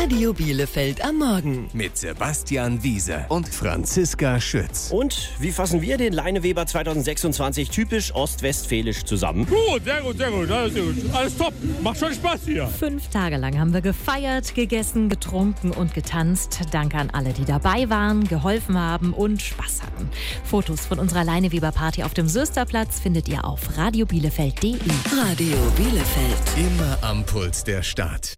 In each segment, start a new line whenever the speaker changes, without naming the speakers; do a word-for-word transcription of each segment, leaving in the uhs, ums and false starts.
Radio Bielefeld am Morgen.
Mit Sebastian Wiese und Franziska Schütz.
Und wie fassen wir den Leineweber zweitausendsechsundzwanzig typisch ostwestfälisch zusammen?
Gut, sehr gut, sehr gut, alles sehr gut. Alles top, macht schon Spaß hier.
Fünf Tage lang haben wir gefeiert, gegessen, getrunken und getanzt. Danke an alle, die dabei waren, geholfen haben und Spaß hatten. Fotos von unserer Leineweber-Party auf dem Sürsterplatz findet ihr auf radiobielefeld punkt de.
Radio Bielefeld.
Immer am Puls der Stadt.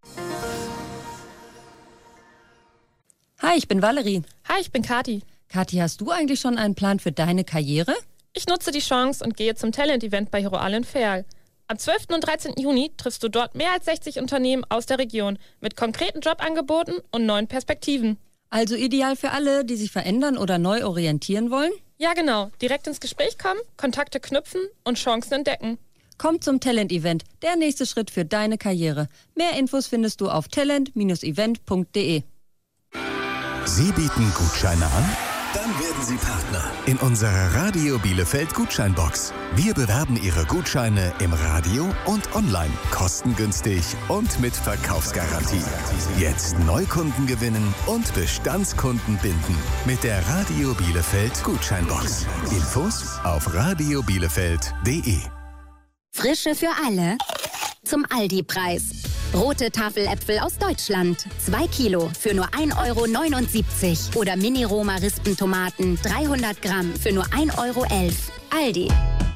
Hi, ich bin Valerie.
Hi, ich bin Kathi.
Kathi, hast du eigentlich schon einen Plan für deine Karriere?
Ich nutze die Chance und gehe zum Talent-Event bei Hero Allen Ferl. Am zwölften und dreizehnten Juni triffst du dort mehr als sechzig Unternehmen aus der Region mit konkreten Jobangeboten und neuen Perspektiven.
Also ideal für alle, die sich verändern oder neu orientieren wollen?
Ja, genau. Direkt ins Gespräch kommen, Kontakte knüpfen und Chancen entdecken.
Komm zum Talent-Event, der nächste Schritt für deine Karriere. Mehr Infos findest du auf talent event punkt de.
Sie bieten Gutscheine an? Dann werden Sie Partner in unserer Radio Bielefeld Gutscheinbox. Wir bewerben Ihre Gutscheine im Radio und online, kostengünstig und mit Verkaufsgarantie. Jetzt Neukunden gewinnen und Bestandskunden binden mit der Radio Bielefeld Gutscheinbox. Infos auf radio bielefeld punkt de.
Frische für alle zum Aldi-Preis. Rote Tafeläpfel aus Deutschland. zwei Kilo für nur ein Euro neunundsiebzig. Oder Mini-Roma-Rispentomaten dreihundert Gramm für nur ein Euro elf. Aldi.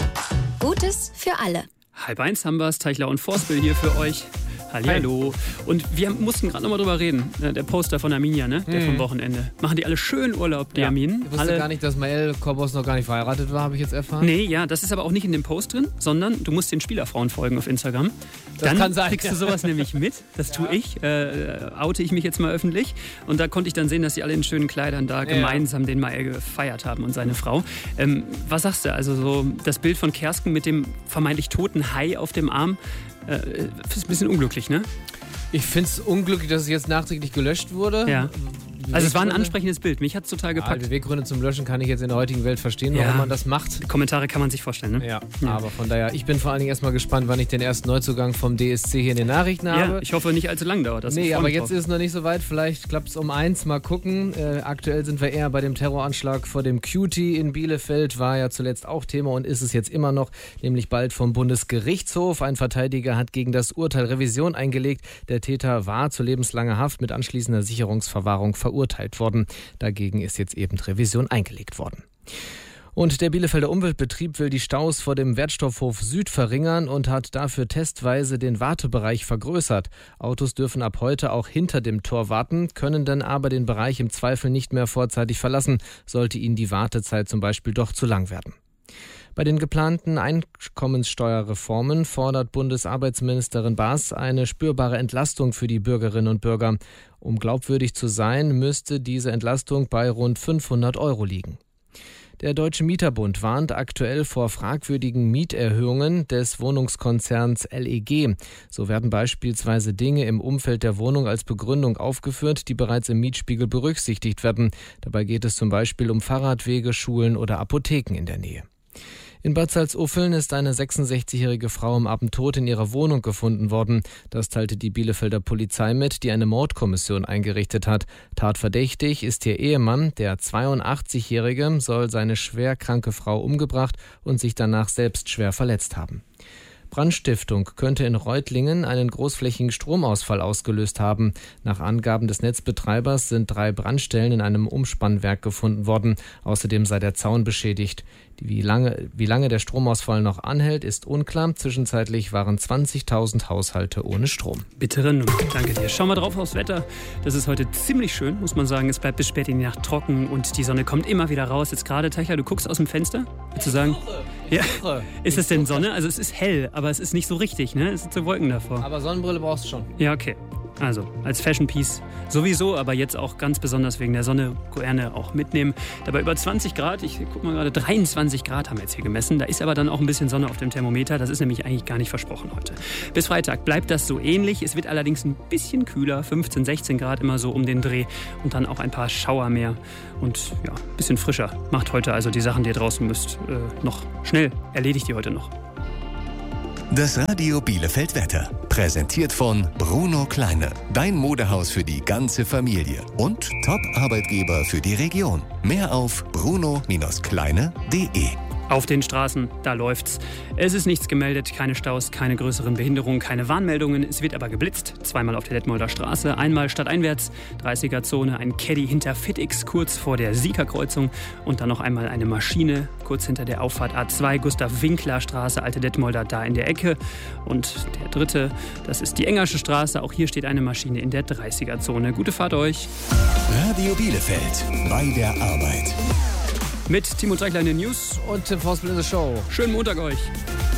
Gutes für alle.
Halb eins haben wir es, Teichler und Forstbill hier für euch. Hallihallo. Und wir mussten gerade noch mal drüber reden. Der Poster von Arminia, ne? Der mhm. vom Wochenende. Machen die alle schön Urlaub, die ja. Arminen?
Ich wusste
alle...
gar nicht, dass Mael Korbos noch gar nicht verheiratet war, habe ich jetzt erfahren.
Nee, ja, das ist aber auch nicht in dem Post drin, sondern du musst den Spielerfrauen folgen auf Instagram.
Das
dann
kann sein.
kriegst du sowas nämlich mit. Das tue ja. ich. Äh, oute ich mich jetzt mal öffentlich. Und da konnte ich dann sehen, dass sie alle in schönen Kleidern da ja. gemeinsam den Mael gefeiert haben und seine Frau. Ähm, was sagst du? Also so das Bild von Kersken mit dem vermeintlich toten Hai auf dem Arm. Äh, ist ein bisschen unglücklich, ne?
Ich finde es unglücklich, dass es jetzt nachträglich gelöscht wurde.
Ja. Also es war ein ansprechendes Bild. Mich hat es total gepackt.
Ja, Beweggründe zum Löschen kann ich jetzt in der heutigen Welt verstehen, warum
ja.
man das macht.
Die Kommentare kann man sich vorstellen, ne?
Ja, ja, aber von daher, ich bin vor allen Dingen erstmal gespannt, wann ich den ersten Neuzugang vom D S C hier in den Nachrichten habe.
Ja, ich hoffe nicht allzu lang dauert das.
Nee, aber jetzt ist es noch nicht so weit. Vielleicht klappt es um eins. Mal gucken. Äh, aktuell sind wir eher bei dem Terroranschlag vor dem Cutie in Bielefeld. War ja zuletzt auch Thema und ist es jetzt immer noch, nämlich bald vom Bundesgerichtshof. Ein Verteidiger hat gegen das Urteil Revision eingelegt. Der Täter war zu lebenslanger Haft mit anschließender Sicherungsverwahrung verurteilt worden. Dagegen ist jetzt eben Revision eingelegt worden. Und der Bielefelder Umweltbetrieb will die Staus vor dem Wertstoffhof Süd verringern und hat dafür testweise den Wartebereich vergrößert. Autos dürfen ab heute auch hinter dem Tor warten, können dann aber den Bereich im Zweifel nicht mehr vorzeitig verlassen, sollte ihnen die Wartezeit zum Beispiel doch zu lang werden. Bei den geplanten Einkommenssteuerreformen fordert Bundesarbeitsministerin Baas eine spürbare Entlastung für die Bürgerinnen und Bürger. Um glaubwürdig zu sein, müsste diese Entlastung bei rund fünfhundert Euro liegen. Der Deutsche Mieterbund warnt aktuell vor fragwürdigen Mieterhöhungen des Wohnungskonzerns L E G. So werden beispielsweise Dinge im Umfeld der Wohnung als Begründung aufgeführt, die bereits im Mietspiegel berücksichtigt werden. Dabei geht es zum Beispiel um Fahrradwege, Schulen oder Apotheken in der Nähe. In Bad Salzuffeln ist eine sechsundsechzigjährige Frau am Abend tot in ihrer Wohnung gefunden worden. Das teilte die Bielefelder Polizei mit, die eine Mordkommission eingerichtet hat. Tatverdächtig ist ihr Ehemann. Der zweiundachtzigjährige soll seine schwer kranke Frau umgebracht und sich danach selbst schwer verletzt haben. Brandstiftung könnte in Reutlingen einen großflächigen Stromausfall ausgelöst haben. Nach Angaben des Netzbetreibers sind drei Brandstellen in einem Umspannwerk gefunden worden. Außerdem sei der Zaun beschädigt. Wie lange, wie lange der Stromausfall noch anhält, ist unklar. Zwischenzeitlich waren zwanzigtausend Haushalte ohne Strom.
Bittere Nummer. Danke dir. Schauen wir drauf aufs Wetter. Das ist heute ziemlich schön, muss man sagen. Es bleibt bis spät in die Nacht trocken und die Sonne kommt immer wieder raus. Jetzt gerade, Teichler, du guckst aus dem Fenster. Willst du sagen? Ja. Ist es denn Sonne? Also es ist hell, aber es ist nicht so richtig, ne? Es sind so Wolken davor.
Aber Sonnenbrille brauchst du schon.
Ja, okay. Also als Fashion Piece sowieso, aber jetzt auch ganz besonders wegen der Sonne gerne auch mitnehmen. Dabei über zwanzig Grad, ich guck mal gerade, dreiundzwanzig Grad haben wir jetzt hier gemessen. Da ist aber dann auch ein bisschen Sonne auf dem Thermometer. Das ist nämlich eigentlich gar nicht versprochen heute. Bis Freitag bleibt das so ähnlich. Es wird allerdings ein bisschen kühler, fünfzehn, sechzehn Grad immer so um den Dreh und dann auch ein paar Schauer mehr und ja, ein bisschen frischer. Macht heute also die Sachen, die ihr draußen müsst, äh, noch schnell. Erledigt die heute noch.
Das Radio Bielefeld Wetter. Präsentiert von Bruno Kleine. Dein Modehaus für die ganze Familie. Und Top-Arbeitgeber für die Region. Mehr auf bruno Kleine punkt de.
Auf den Straßen, da läuft's. Es ist nichts gemeldet, keine Staus, keine größeren Behinderungen, keine Warnmeldungen. Es wird aber geblitzt. Zweimal auf der Detmolder Straße, einmal stadteinwärts, dreißiger-Zone, ein Caddy hinter FitX kurz vor der Siegerkreuzung und dann noch einmal eine Maschine kurz hinter der Auffahrt A zwei, Gustav-Winkler-Straße, alte Detmolder da in der Ecke. Und der dritte, das ist die Engersche Straße. Auch hier steht eine Maschine in der dreißiger-Zone. Gute Fahrt euch.
Radio Bielefeld, bei der Arbeit.
Mit Timo Treichler in den News
und Tim Vosbel in der Show.
Schönen Montag euch.